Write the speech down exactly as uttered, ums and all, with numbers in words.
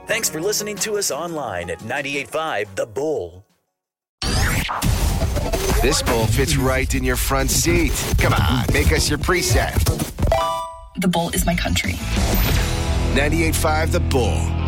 Thanks for listening to us online at ninety-eight point five The Bull. This Bull fits right in your front seat. Come on, make us your preset. The Bull is my country. ninety-eight point five The Bull.